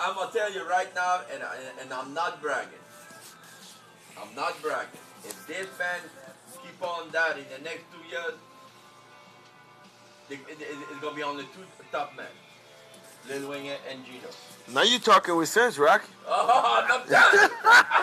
I'm gonna tell you right now, and I'm not bragging. I'm not bragging. If this band keep on that in the next 2 years, it's gonna be only two top men, Lil Wayne and Gino. Now you talking with sense, Rock. Oh, I'm telling you.